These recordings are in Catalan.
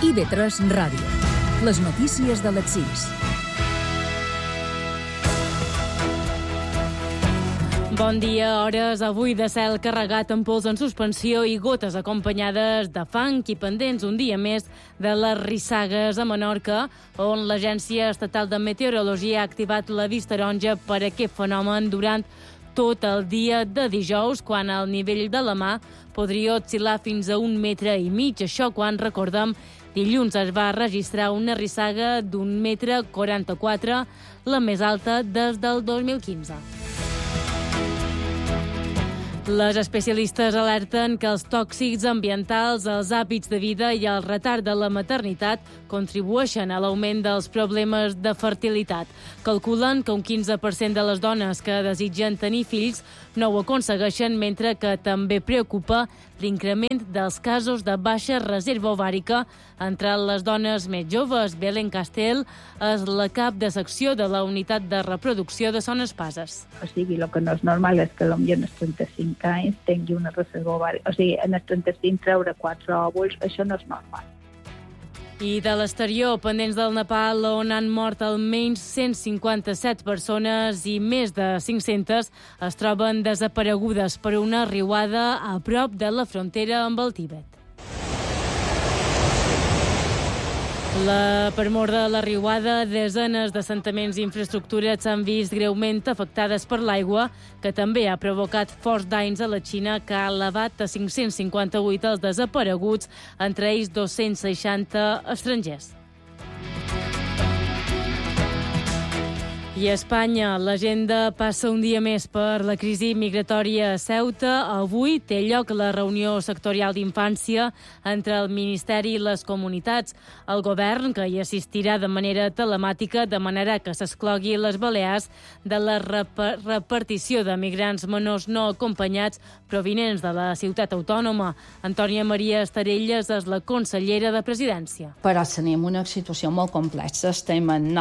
IB3 Ràdio. Les notícies de les 6. Bon dia, hores avui de cel carregat amb pols en suspensió i gotes acompanyades de fang i pendents un dia més de les rissagues a Menorca, on l'Agència Estatal de Meteorologia ha activat l'avís taronja per aquest fenomen durant tot el dia de dijous, quan el nivell de la mà podria oscil·lar fins a 1,5 metres. Això quan, recordem, dilluns es va registrar una rissaga d'1,44 m, la més alta des del 2015. Les especialistes alerten que els tòxics ambientals, els hàbits de vida i el retard de la maternitat contribueixen a l'augment dels problemes de fertilitat. Calculen que un 15% de les dones que desitgen tenir fills no ho aconsegueixen, mentre que també preocupa l'increment dels casos de baixa reserva ovàrica entre les dones més joves. Belén Castell és la cap de secció de la unitat de reproducció de Son Espases. O sigui, el que no és normal és que potser en els 35 anys tingui una reserva ovàrica. O sigui, en els 35 treure 4 òvuls, això no és normal. I de l'exterior, pendents del Nepal, on han mort almenys 157 persones i més de 500 es troben desaparegudes per una riuada a prop de la frontera amb el Tibet. Per mor de la riuada, desenes d'assentaments i infraestructures s'han vist greument afectades per l'aigua, que també ha provocat forts danys a la Xina, que ha elevat a 558 els desapareguts, entre ells 260 estrangers. I a Espanya, l'agenda passa un dia més per la crisi migratòria a Ceuta. Avui té lloc la reunió sectorial d'infància entre el Ministeri i les comunitats. El govern, que hi assistirà de manera telemàtica, demanarà que s'exclogui les Balears de la repartició de migrants menors no acompanyats provinents de la ciutat autònoma. Antònia Maria Estarelles és la consellera de Presidència. Però tenim una situació molt complexa. Estem en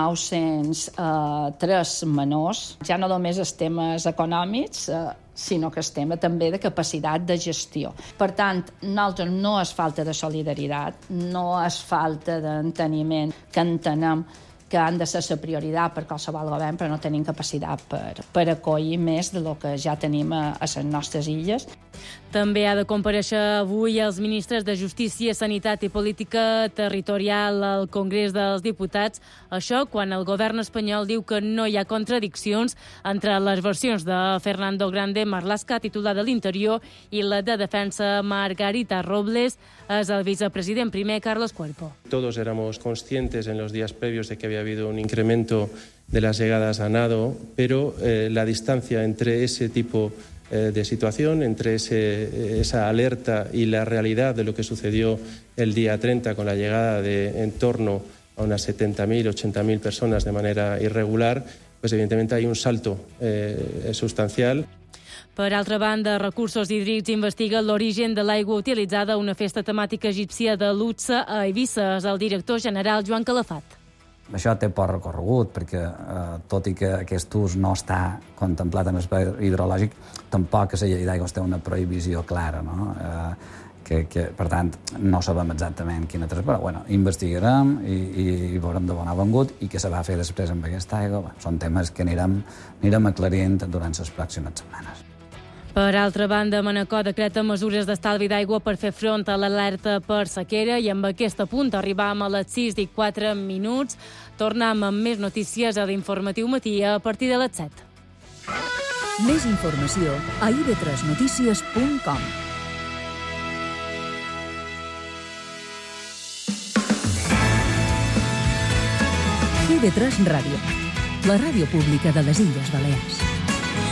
903 menors. Ja no només els temes econòmics, sinó que el tema també de capacitat de gestió. Per tant, nosaltres no és falta de solidaritat, no és falta d'enteniment, que entenem que han de ser la prioritat per qualsevol govern, però no tenim capacitat per acollir més del que ja tenim a les nostres illes. També ha de comparèixer avui els ministres de Justícia, Sanitat i Política Territorial al Congrés dels Diputats. Això quan el govern espanyol diu que no hi ha contradiccions entre les versions de Fernando Grande Marlaska, titular de l'Interior, i la de Defensa Margarita Robles. És el vicepresident primer, Carlos Cuerpo. Todos éramos conscientes en los días previos de que había habido un incremento de las llegadas a nado, pero la distancia entre ese tipo de situación, entre esa alerta y la realidad de lo que sucedió el día 30 con la llegada de en torno a unas 70.000, 80.000 personas de manera irregular, pues evidentemente hay un salto sustancial. Per altra banda, Recursos Hídrics investiga l'origen de l'aigua utilitzada a una festa temàtica egípcia de Lutzà a Eivissa. És el director general Joan Calafat. Això té poc recorregut, perquè tot i que aquest ús no està contemplat en el pla hidrològic, tampoc la llei d'aigües té una prohibició clara, no? Per tant, no sabem exactament quina és, però investigarem i veurem de bon avengut i què se va fer després amb aquesta aigua. Són temes que anirem aclarint durant les pròximes setmanes. Per altra banda, Manacor decreta mesures d'estalvi d'aigua per fer front a l'alerta per sequera i amb aquest punt arribam a les 6:04. Tornem amb més notícies a l'Informatiu Matí a partir de les 7. Més informació a ib3notícies.com. IB3 Ràdio, la ràdio pública de les Illes Balears.